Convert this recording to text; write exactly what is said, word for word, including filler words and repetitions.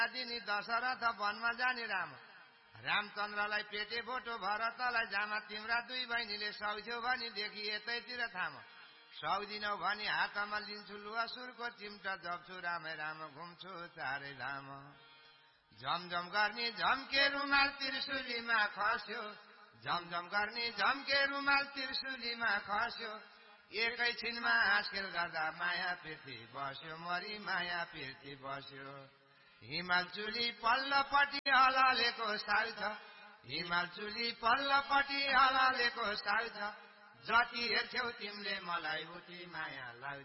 दिनी दशरथ वनमा जाने राम रामचन्द्रलाई पेटे बोटो भरतलाई जामा तिम्रा दुई बहिनीले सौथ्यो भनी देखि यतैतिर थाम सौदिनौ भनी हातमा लिन्छु लुवासुरको चिम्टा जप्छु रामै राम घुम्छु चारै धाम झमझम गर्ने झम्के रुमाल त्रिशुलीमा खस्यो झमझम गर्ने झम्के रुमाल त्रिशुलीमा खस्यो एकैछिनमा हाँसखेल गर्दा माया पृथ्वी बस्यो मरी माया पृथ्वी बस्यो हिमाल चुली पल्लपट्टि हलालेको साल छ हिमाल चुली पल्लपट्टि हलालेको साल छ जति हेर्छौ तिमीले मलाई उति माया लाग्छ।